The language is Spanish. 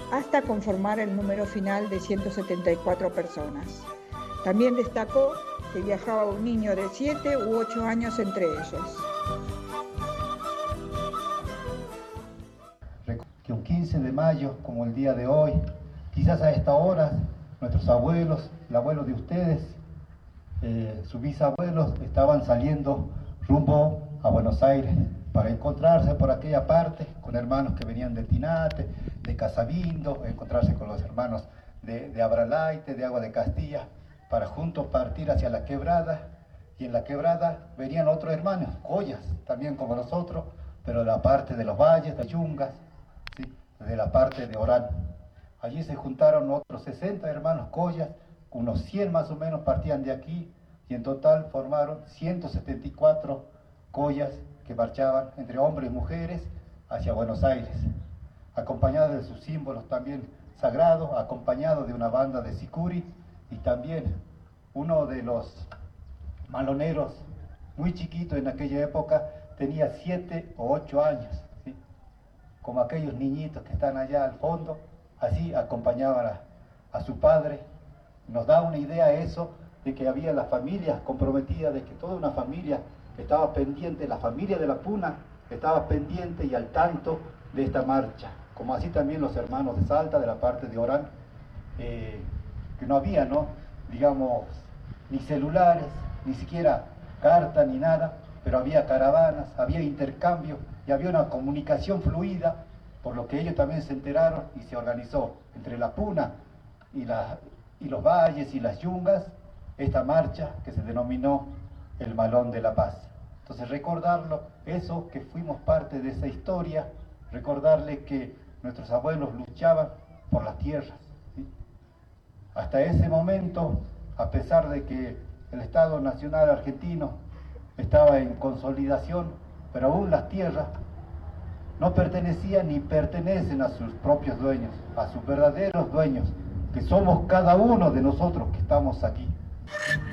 hasta conformar el número final de 174 personas. También destacó que viajaba un niño de 7 u 8 años entre ellos. Que un 15 de mayo, como el día de hoy, quizás a esta hora, nuestros abuelos, el abuelo de ustedes, sus bisabuelos estaban saliendo rumbo a Buenos Aires para encontrarse por aquella parte con hermanos que venían de Tinate, de Casabindo, encontrarse con los hermanos de Abralaite, de Agua de Castilla, para juntos partir hacia la quebrada, y en la quebrada venían otros hermanos, Collas, también como nosotros, pero de la parte de los valles, de Yungas, ¿sí? De la parte de Orán. Allí se juntaron otros 60 hermanos Collas, unos 100 más o menos partían de aquí, y en total formaron 174 Collas que marchaban entre hombres y mujeres hacia Buenos Aires, acompañados de sus símbolos también sagrados, acompañados de una banda de sicuri, y también uno de los maloneros, muy chiquito en aquella época, tenía 7 o 8 años, ¿sí? Como aquellos niñitos que están allá al fondo, así acompañaban a su padre. Nos da una idea eso, de que había las familias comprometidas, de que toda una familia estaba pendiente, la familia de la Puna estaba pendiente y al tanto de esta marcha, como así también los hermanos de Salta, de la parte de Orán, que no había, ¿no?, digamos, ni celulares, ni siquiera carta ni nada, pero había caravanas, había intercambio y había una comunicación fluida, por lo que ellos también se enteraron y se organizó entre la Puna y los valles y las yungas esta marcha que se denominó el Malón de la Paz. Entonces recordarlo, eso que fuimos parte de esa historia, recordarle que nuestros abuelos luchaban por las tierras, ¿sí? Hasta ese momento, a pesar de que el Estado Nacional Argentino estaba en consolidación, pero aún las tierras no pertenecían ni pertenecen a sus propios dueños, a sus verdaderos dueños, que somos cada uno de nosotros que estamos aquí.